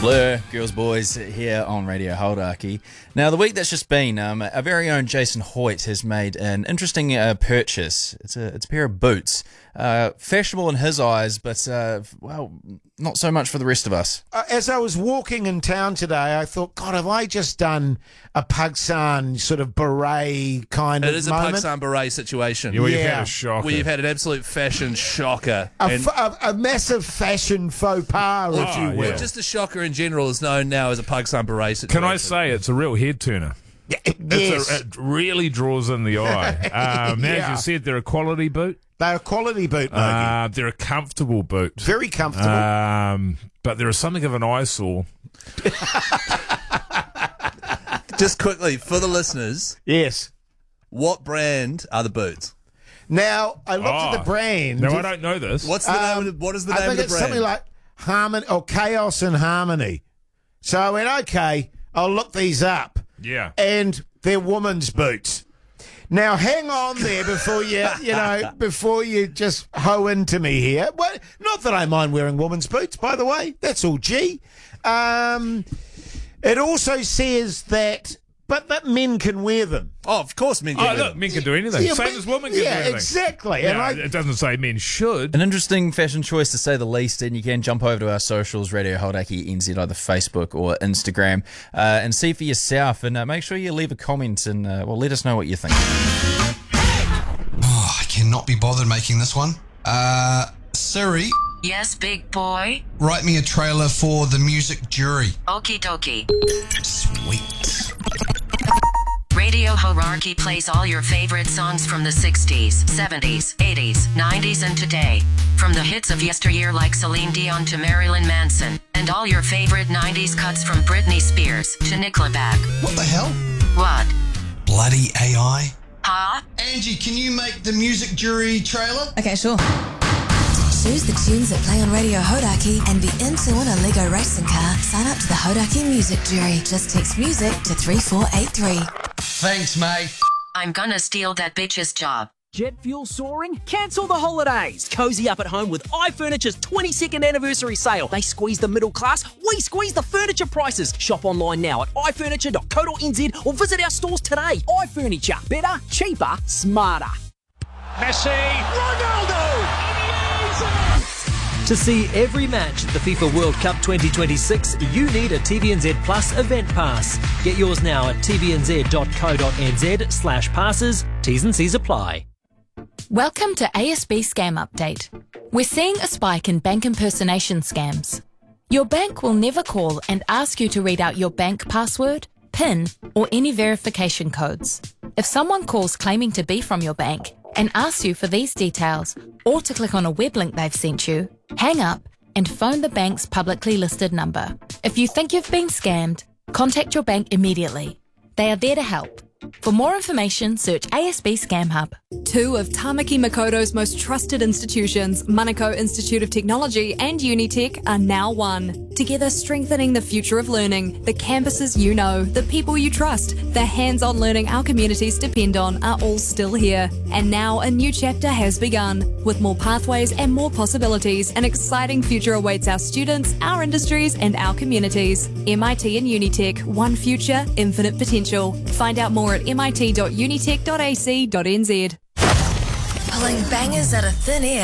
Blur, Girls Boys, here on Radio Hauraki. Now, the week that's just been, our very own Jason Hoyt has made an interesting purchase. It's a pair of boots. Fashionable in his eyes, but, well, not so much for the rest of us. As I was walking in town today, I thought, God, have I just done a Pugsan sort of beret kind of moment? It is a Pugsan beret situation. You've had a shocker. We've had an absolute fashion shocker. A massive fashion faux pas, if you will. Yeah. Just a shocker in general is known now as a Pugsan beret situation. Can I say it's a real head turner? Yeah, yes. It really draws in the eye. Now, as you said, they're a quality boot. They're a quality boot, Mogi. They're a comfortable boot. Very comfortable. But there is something of an eyesore. Just quickly, for the listeners, Yes. what brand are the boots? Now, I looked at the brand. No, I don't know this. What is the name of the I brand? think it's something like Harmony or Chaos and Harmony. So I went, okay, I'll look these up. Yeah. And they're women's boots. Now, hang on there before you, before you just hoe into me here. Well, not that I mind wearing women's boots, by the way. That's all G. It also says that men can wear them. Oh, of course, men can. Look, men can do anything. Yeah, Same as women can do anything. Yeah, exactly. Yeah, And it doesn't say men should. An interesting fashion choice to say the least, and you can jump over to our socials, Radio Hauraki NZ, either Facebook or Instagram, and see for yourself, and make sure you leave a comment and let us know what you think. Oh, I cannot be bothered making this one. Siri, Yes, big boy. write me a trailer for The Music Jury. Okie dokie. Sweet. Radio Hauraki plays all your favorite songs from the 60s, 70s, 80s, 90s, and today. From the hits of yesteryear like Celine Dion to Marilyn Manson, and all your favorite 90s cuts from Britney Spears to Nickelback. What the hell? What? Bloody AI. Huh? Angie, can you make The Music Jury trailer? Okay, sure. Choose the tunes that play on Radio Hauraki and be in to win a Lego racing car. Sign up to the Hauraki Music Jury. Just text music to 3483. Thanks, mate. I'm gonna steal that bitch's job. Jet fuel soaring? Cancel the holidays. Cozy up at home with iFurniture's 22nd anniversary sale. They squeeze the middle class, we squeeze the furniture prices. Shop online now at ifurniture.co.nz or visit our stores today. iFurniture. Better, cheaper, smarter. Messi, Ronaldo! To see every match at the FIFA World Cup 2026, you need a TVNZ Plus event pass. Get yours now at tvnz.co.nz/passes. T's and C's apply. Welcome to ASB Scam Update. We're seeing a spike in bank impersonation scams. Your bank will never call and ask you to read out your bank password, PIN, or any verification codes. If someone calls claiming to be from your bank and asks you for these details or to click on a web link they've sent you, hang up and phone the bank's publicly listed number. If you think you've been scammed, contact your bank immediately. They are there to help. For more information, search ASB Scam Hub. Two of Tamaki Makoto's most trusted institutions, Manukau Institute of Technology and Unitec, are now one. Together strengthening the future of learning, the campuses you know, the people you trust, the hands-on learning our communities depend on are all still here. And now a new chapter has begun. With more pathways and more possibilities, an exciting future awaits our students, our industries and our communities. MIT and Unitec, one future, infinite potential. Find out more at mit.unitec.ac.nz. Pulling bangers out of thin air.